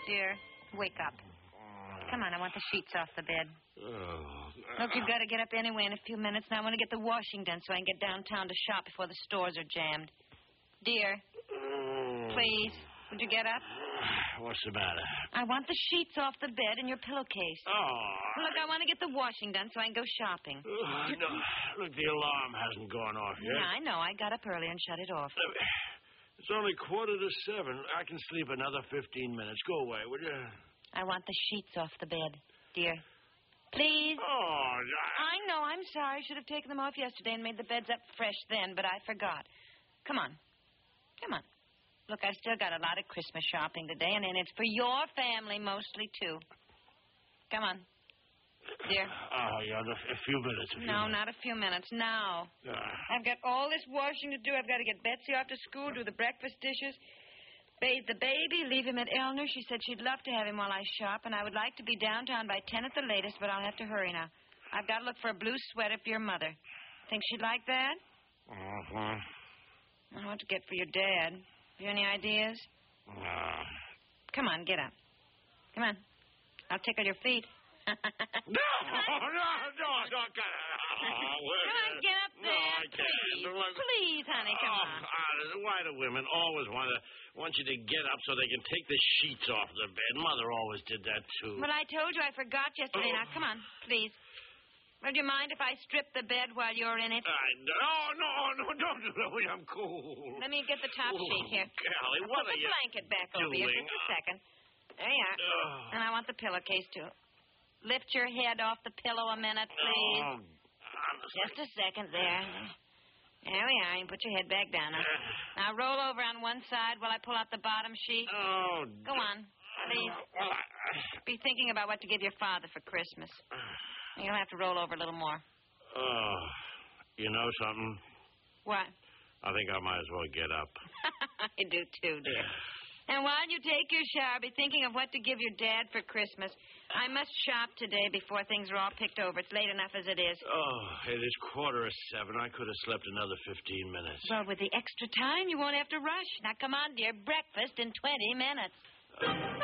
Dear, wake up. Come on, I want the sheets off the bed. Look, you've got to get up anyway in a few minutes, and I want to get the washing done so I can get downtown to shop before the stores are jammed. Dear, please, would you get up? What's the matter? I want the sheets off the bed and your pillowcase. Oh. Look, I want to get the washing done so I can go shopping. No. Look, the alarm hasn't gone off yet. Yeah, I know. I got up early and shut it off. It's only 6:45. I can sleep another 15 minutes. Go away, will you? I want the sheets off the bed, dear. Please? Oh, I know. I'm sorry. I should have taken them off yesterday and made the beds up fresh then, but I forgot. Come on. Come on. Look, I've still got a lot of Christmas shopping today, and it's for your family mostly, too. Come on. Dear. Oh, yeah, a few minutes. No, not a few minutes. Now. I've got all this washing to do. I've got to get Betsy off to school, do the breakfast dishes, bathe the baby, leave him at Elner. She said she'd love to have him while I shop, and I would like to be downtown by 10 at the latest, but I'll have to hurry now. I've got to look for a blue sweater for your mother. Think she'd like that? Uh-huh. I don't know what to get for your dad. Have you any ideas? Come on, get up. Come on. I'll tickle your feet. No, don't get it. Come on, get up there. No, I can't. Please, honey, come on. Why do women always want you to get up so they can take the sheets off the bed? Mother always did that, too. Well, I told you I forgot yesterday. Now, come on, please. Would you mind if I strip the bed while you're in it? No, don't do that. I'm cool. Let me get the top sheet here. Golly, what are you Put the blanket back over you. doing? Just a second. There you are. And I want the pillowcase, too. Lift your head off the pillow a minute, please. Just a second there. There we are. You can put your head back down. Now roll over on one side while I pull out the bottom sheet. Go on, please. Be thinking about what to give your father for Christmas. You'll have to roll over a little more. You know something? What? I think I might as well get up. I do too, dear. And while you take your shower, be thinking of what to give your dad for Christmas. I must shop today before things are all picked over. It's late enough as it is. It is 6:45. I could have slept another 15 minutes. Well, with the extra time, you won't have to rush. Now, come on, dear. Breakfast in 20 minutes.